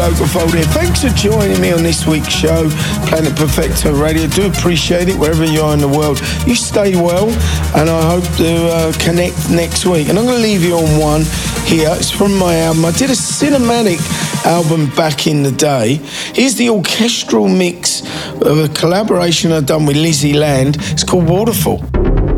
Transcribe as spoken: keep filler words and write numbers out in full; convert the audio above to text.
Oakenfold here. Thanks for joining me on this week's show, Planet Perfecto Radio. Do appreciate it wherever you are in the world. You stay well, and I hope to uh, connect next week. And I'm going to leave you on one here. It's from my album. I did a cinematic album back in the day. Here's the orchestral mix of a collaboration I've done with Lizzie Land. It's called Waterfall.